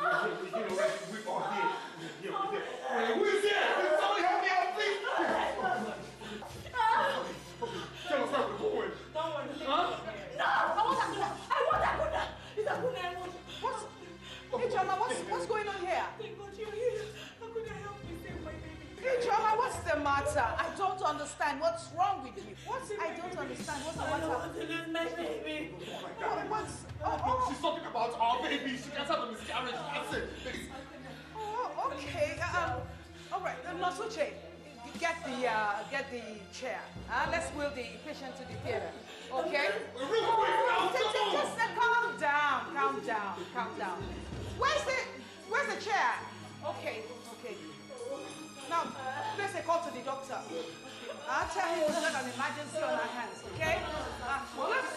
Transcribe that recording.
Who is there? Can somebody help me out, please? Tell us where we're going. Don't worry. Huh? No! I want Akuna! It's Akuna I want. Hey, Choma, what's going on here? Thank God you're here. Akuna, help me save my baby. Hey, Choma, what's the matter? I don't understand. What's wrong with you? I don't understand. What's the matter? I don't want to lose my baby. Oh my God. What's... She's talking about our baby. She can't have a miscarriage. That's it. Oh, okay. All right. Nosuche, get the chair. Let's wheel the patient to the theater. Okay? Real quick now. Just calm down. Where's the chair? Okay. Now, place a call to the doctor. I'll tell him we've got an emergency on our hands, okay? Let's